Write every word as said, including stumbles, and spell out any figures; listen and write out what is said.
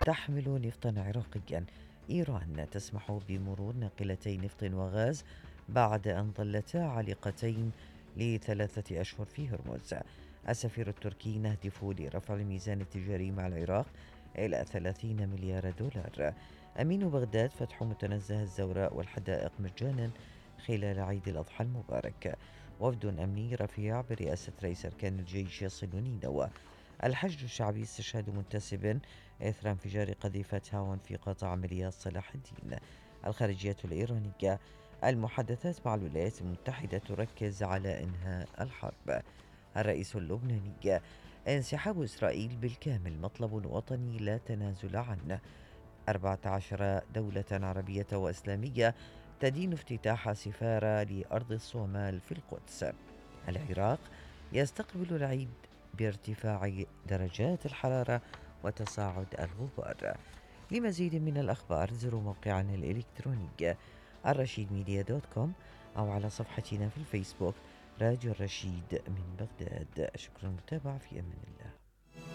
تحمل نفطا عراقيا. إيران تسمح بمرور ناقلتي نفط وغاز بعد أن ظلتا عالقتين لثلاثة أشهر في هرمز. السفير التركي يهدف لرفع الميزان التجاري مع العراق إلى ثلاثين مليار دولار. أمين بغداد فتح متنزه الزوراء والحدائق مجانا خلال عيد الأضحى المبارك. وفد أمني رفيع برئاسة رئيس أركان الجيش يصل نينوى. الحشد الشعبي استشهاد منتسب إثر انفجار قذيفة هاون في قطاع عمليات صلاح الدين. الخارجية الإيرانية: المحادثات مع الولايات المتحدة تركز على إنهاء الحرب. الرئيس اللبناني: انسحاب إسرائيل بالكامل مطلب وطني لا تنازل عنه. أربعة عشر دولة عربية وإسلامية تدين افتتاح سفارة لأرض الصومال في القدس. العراق يستقبل العيد بارتفاع درجات الحرارة وتصاعد الغبار. لمزيد من الأخبار زوروا موقعنا الإلكتروني الرشيد ميديا دوت كوم أو على صفحتنا في الفيسبوك راديو الرشيد من بغداد. شكرا للمتابعة، في أمان الله.